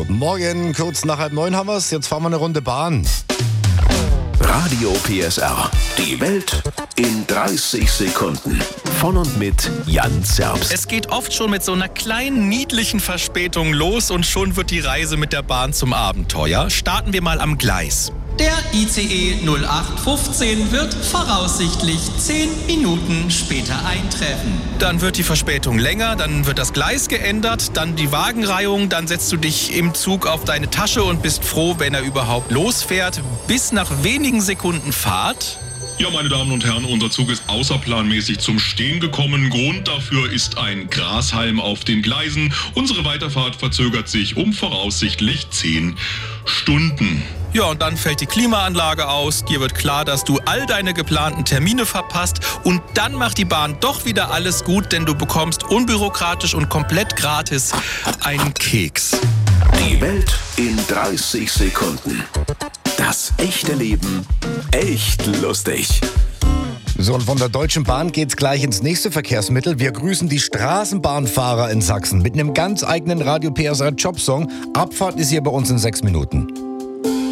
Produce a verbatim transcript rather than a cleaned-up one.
Guten Morgen, kurz nach halb neun haben wir's. Jetzt fahren wir eine Runde Bahn. Radio P S R. Die Welt in dreißig Sekunden. Von und mit Jan Zerbst. Es geht oft schon mit so einer kleinen, niedlichen Verspätung los und schon wird die Reise mit der Bahn zum Abenteuer. Starten wir mal am Gleis. Der I C E null acht fünfzehn wird voraussichtlich zehn Minuten später eintreffen. Dann wird die Verspätung länger, dann wird das Gleis geändert, dann die Wagenreihung, dann setzt du dich im Zug auf deine Tasche und bist froh, wenn er überhaupt losfährt. Bis nach wenigen Sekunden Fahrt. Ja, meine Damen und Herren, unser Zug ist außerplanmäßig zum Stehen gekommen. Grund dafür ist ein Grashalm auf den Gleisen. Unsere Weiterfahrt verzögert sich um voraussichtlich zehn Stunden. Ja, und dann fällt die Klimaanlage aus, dir wird klar, dass du all deine geplanten Termine verpasst und dann macht die Bahn doch wieder alles gut, denn du bekommst unbürokratisch und komplett gratis einen Keks. Die Welt in dreißig Sekunden. Das echte Leben echt lustig. So, und von der Deutschen Bahn geht's gleich ins nächste Verkehrsmittel. Wir grüßen die Straßenbahnfahrer in Sachsen mit einem ganz eigenen Radio P S R Jobsong. Abfahrt ist hier bei uns in sechs Minuten.